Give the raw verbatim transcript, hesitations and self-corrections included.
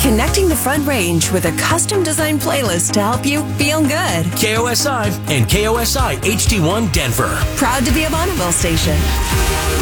Connecting the Front Range with a custom-designed playlist to help you feel good. K O S I and K O S I H D one Denver. Proud to be a Bonneville station.